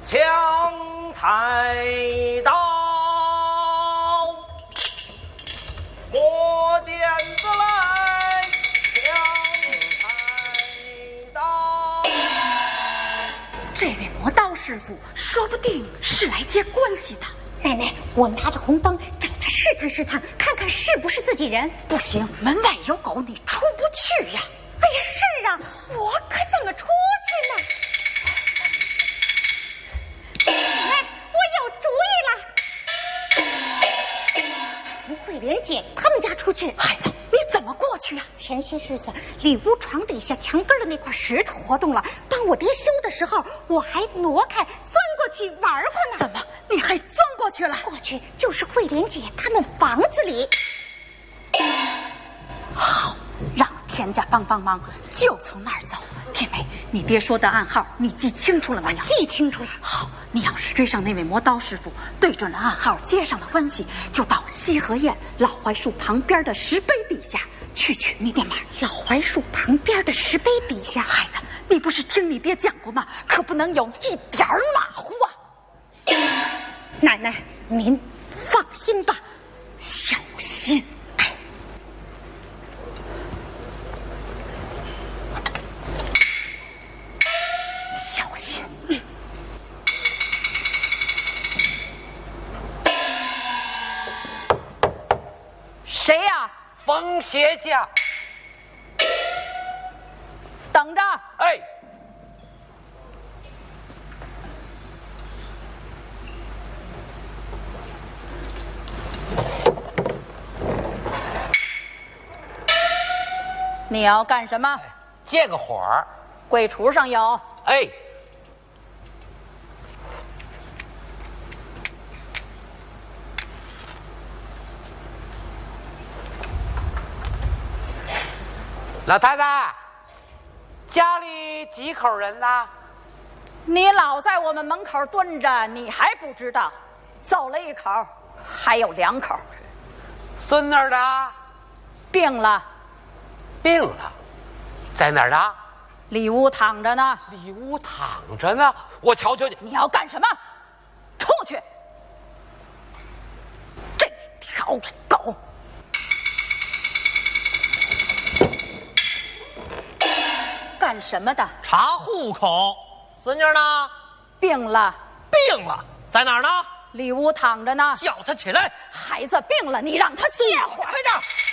抢菜刀，磨剪子来，抢菜刀。 这位磨刀师傅说不定是来接关系的。 奶奶，我拿着红灯找他试探试探，看看是不是自己人。 不行，门外有狗，你出不去呀。 哎呀，是啊，我可怎么出去呢？哎，我有主意了，从慧莲姐他们家出去。 孩子，你怎么过去呀？ 前些日子里屋床底下墙根的那块石头活动了，当我爹修的时候，我还挪开钻过去玩过呢。 怎么，你还钻过去了？ 过去就是慧莲姐他们房子里。 好，让田家帮忙，就从那儿走。天梅，你爹说的暗号你记清楚了没有？ 记清楚了。 好，你要是追上那位磨刀师傅，对准了暗号接上了关系，就到西河堰老槐树旁边的石碑底下去取密电码。 老槐树旁边的石碑底下。 孩子，你不是听你爹讲过吗？可不能有一点马虎啊！ 奶奶，您放心吧， 小心。小心。谁呀？ 风鞋家。 等着。 哎， 你要干什么？ 借个火儿。 柜橱上有。 哎，老太太，家里几口人呢？ 你老在我们门口蹲着，你还不知道？走了一口，还有2口。 孙女儿的病了。 病了，在哪儿呢？ 里屋躺着呢。 里屋躺着呢，我瞧瞧去。 你要干什么？出去！这条狗！干什么的？ 查户口。孙女呢？ 病了。 病了，在哪儿呢？ 里屋躺着呢。 叫她起来。 孩子病了，你让他歇会儿。 开着。